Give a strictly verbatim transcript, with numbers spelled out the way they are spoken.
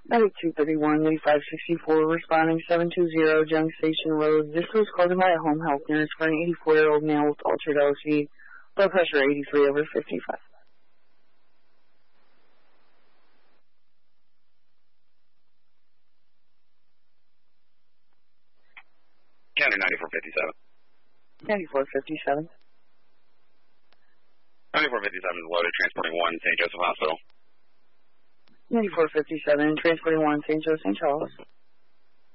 ninety-two thirty-one, eighty-five sixty-four, responding seven two zero, Junk Station Road. This was called by a home health nurse for an eighty-four-year-old male with altered L C, blood pressure eighty-three over fifty-five. County ninety-four fifty-seven. ninety-four fifty-seven. ninety-four fifty-seven is loaded, transporting one, Saint Joseph Hospital. ninety-four fifty-seven, transporting one, Saint Joe, Saint Charles.